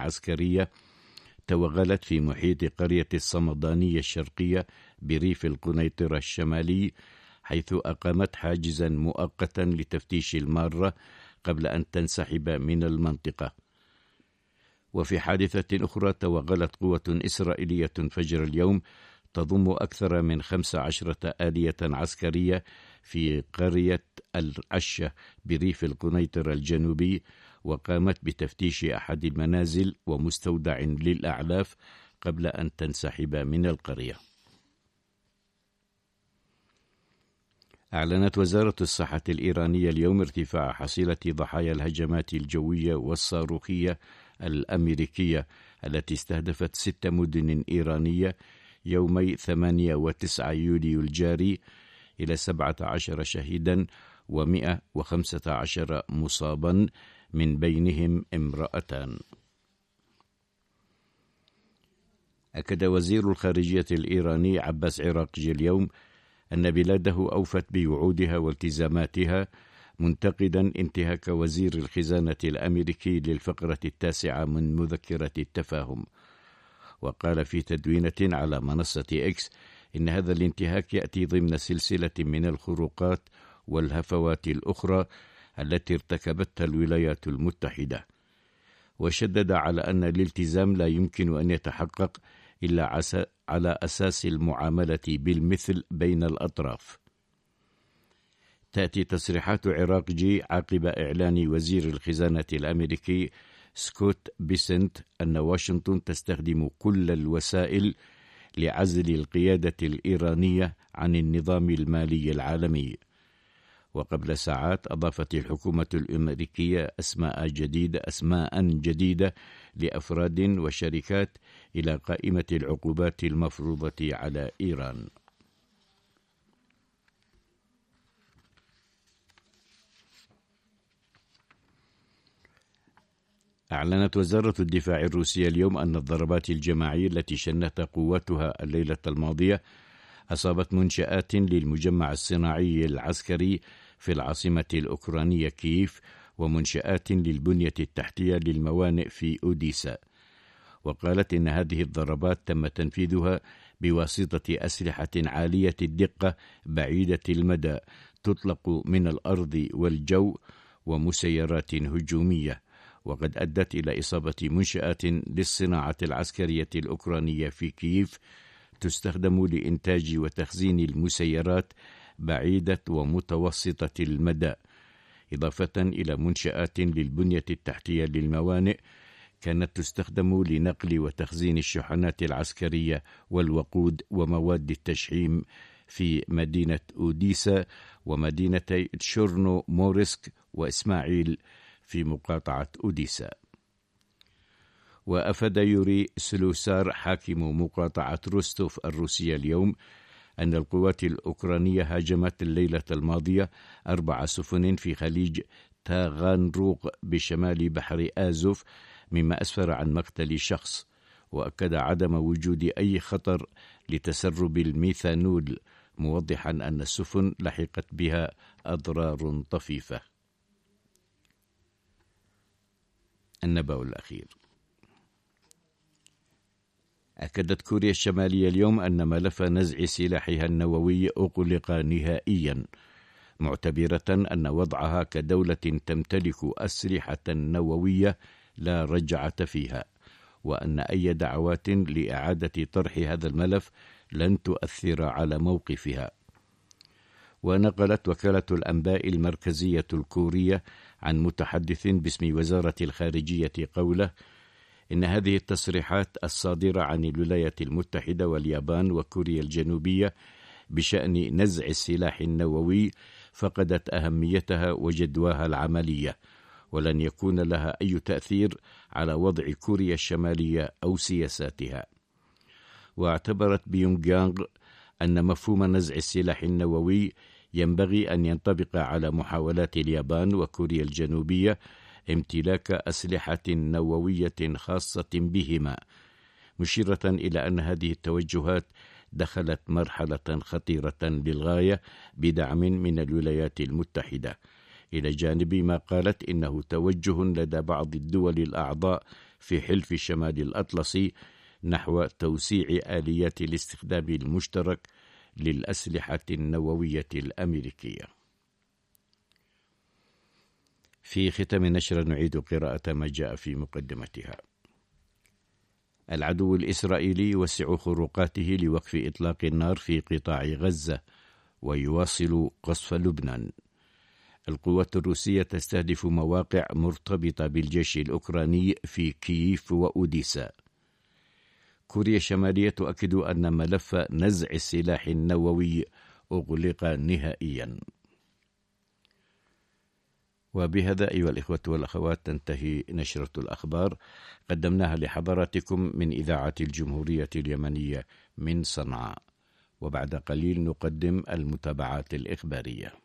عسكرية توغلت في محيط قرية الصمدانية الشرقية بريف القنيطرة الشمالي، حيث أقامت حاجزا مؤقتا لتفتيش المارة قبل أن تنسحب من المنطقة. وفي حادثة أخرى توغلت قوة إسرائيلية فجر اليوم تضم أكثر من 15 آلية عسكرية في قرية العشة بريف القنيطرة الجنوبي، وقامت بتفتيش أحد المنازل ومستودع للأعلاف قبل أن تنسحب من القرية. أعلنت وزارة الصحة الإيرانية اليوم ارتفاع حصيلة ضحايا الهجمات الجوية والصاروخية الأمريكية التي استهدفت 6 مدن إيرانية يومي 8 و9 يوليو الجاري إلى 17 شهيدا و115 مصابا، من بينهم امرأتان. أكد وزير الخارجية الإيراني عباس عراقجي اليوم أن بلاده أوفت بوعودها والتزاماتها، منتقدا انتهاك وزير الخزانة الأمريكي للفقرة 9 من مذكرة التفاهم. وقال في تدوينة على منصة إكس إن هذا الانتهاك يأتي ضمن سلسلة من الخروقات والهفوات الأخرى التي ارتكبتها الولايات المتحدة، وشدد على أن الالتزام لا يمكن أن يتحقق إلا على أساس المعاملة بالمثل بين الأطراف. تأتي تصريحات عراقجي عقب إعلان وزير الخزانة الأمريكي سكوت بيسنت أن واشنطن تستخدم كل الوسائل لعزل القيادة الإيرانية عن النظام المالي العالمي. وقبل ساعات أضافت الحكومة الأمريكية أسماء جديدة لأفراد وشركات إلى قائمة العقوبات المفروضة على إيران. أعلنت وزارة الدفاع الروسية اليوم أن الضربات الجماعية التي شنتها قواتها الليلة الماضية أصابت منشآت للمجمع الصناعي العسكري في العاصمة الأوكرانية كييف، ومنشآت للبنية التحتية للموانئ في أوديسا. وقالت إن هذه الضربات تم تنفيذها بواسطة أسلحة عالية الدقة بعيدة المدى تطلق من الأرض والجو ومسيرات هجومية، وقد أدت إلى إصابة منشآت للصناعة العسكرية الأوكرانية في كييف تستخدم لإنتاج وتخزين المسيرات بعيدة ومتوسطة المدى، إضافة إلى منشآت للبنية التحتية للموانئ كانت تستخدم لنقل وتخزين الشحنات العسكرية والوقود ومواد التشحيم في مدينة أوديسا ومدينتي تشورنو مورسك وإسماعيل في مقاطعة أوديسا. وأفاد يوري سلوسار حاكم مقاطعة روستوف الروسية اليوم أن القوات الأوكرانية هاجمت الليلة الماضية 4 سفن في خليج تاغانروغ بشمال بحر آزوف، مما أسفر عن مقتل شخص، وأكد عدم وجود أي خطر لتسرب الميثانول، موضحا أن السفن لحقت بها أضرار طفيفة. النبأ الأخير. أكدت كوريا الشمالية اليوم أن ملف نزع سلاحها النووي أغلق نهائيا، معتبرة أن وضعها كدولة تمتلك أسلحة نووية لا رجعة فيها، وأن أي دعوات لإعادة طرح هذا الملف لن تؤثر على موقفها. ونقلت وكالة الأنباء المركزية الكورية عن متحدث باسم وزارة الخارجية قوله إن هذه التصريحات الصادرة عن الولايات المتحدة واليابان وكوريا الجنوبية بشأن نزع السلاح النووي فقدت أهميتها وجدواها العملية، ولن يكون لها أي تأثير على وضع كوريا الشمالية أو سياساتها. واعتبرت بيونغ يانغ أن مفهوم نزع السلاح النووي ينبغي أن ينطبق على محاولات اليابان وكوريا الجنوبية امتلاك أسلحة نووية خاصة بهما، مشيرة إلى أن هذه التوجهات دخلت مرحلة خطيرة للغاية بدعم من الولايات المتحدة، إلى جانب ما قالت إنه توجه لدى بعض الدول الأعضاء في حلف الشمال الأطلسي نحو توسيع آليات الاستخدام المشترك للأسلحة النووية الأمريكية. في ختام النشرة نعيد قراءة ما جاء في مقدمتها. العدو الإسرائيلي يوسع خروقاته لوقف إطلاق النار في قطاع غزة ويواصل قصف لبنان. القوات الروسية تستهدف مواقع مرتبطة بالجيش الأوكراني في كييف وأوديسا. كوريا الشمالية تؤكد أن ملف نزع السلاح النووي أغلق نهائيا. وبهذا أيها الإخوة والأخوات تنتهي نشرة الأخبار قدمناها لحضراتكم من إذاعة الجمهورية اليمنية من صنعاء، وبعد قليل نقدم المتابعات الإخبارية.